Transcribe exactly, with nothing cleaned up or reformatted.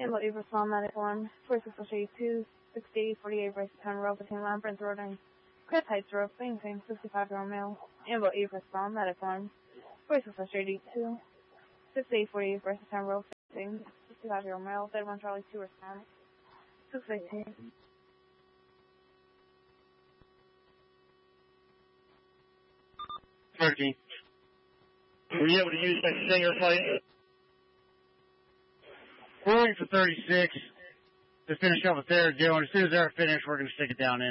Ambulance eight for small medic one, forty-six eighty-two, sixty-eight forty-eight Bryce ten Road between Lamprey Road and Crest Heights Road, Binghamton, sixty-five-year-old male. Ambulance eight for small medic one, forty-six eighty-two, sixty-eight forty-eight Bryce ten Road, Binghamton, sixty-five-year-old male. Dead one Charlie two respond. six eighteen. Turkey. Were you able to use that Stinger fight? We're waiting for thirty-six to finish up with their deal, and as soon as they're finished, we're going to stick it down in.